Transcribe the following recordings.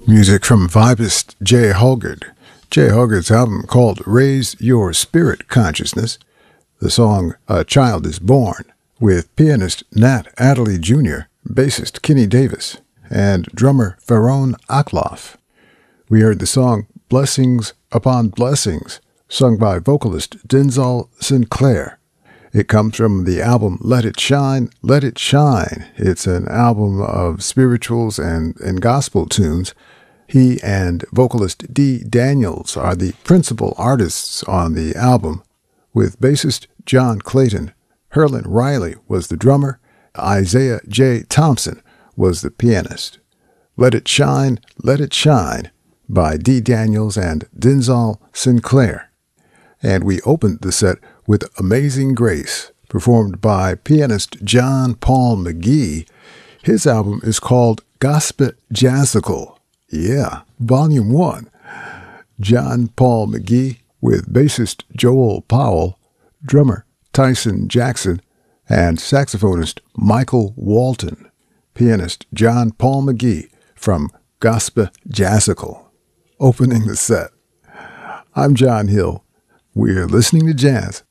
Music from vibist Jay Hoggard. Jay Hoggard's album called Raise Your Spirit Consciousness. The song A Child is Born with pianist Nat Adderley Jr., bassist Kenny Davis, and drummer Faron Akloff. We heard the song Blessings Upon Blessings, sung by vocalist Denzal Sinclair. It comes from the album Let It Shine, Let It Shine. It's an album of spirituals and gospel tunes. He and vocalist Dee Daniels are the principal artists on the album, with bassist John Clayton. Herlin Riley was the drummer. Isaiah J. Thompson was the pianist. Let It Shine by Dee Daniels and Denzal Sinclair. And we opened the set with Amazing Grace, performed by pianist John Paul McGee. His album is called Gospel Jazzical. Yeah, Volume 1. John Paul McGee with bassist Joel Powell, drummer Tyson Jackson, and saxophonist Michael Walton. Pianist John Paul McGee from Gospel Jazzical, opening the set. I'm John Hill. We're listening to jazz.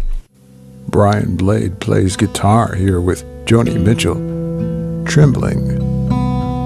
Brian Blade plays guitar here with Joni Mitchell, Trembling.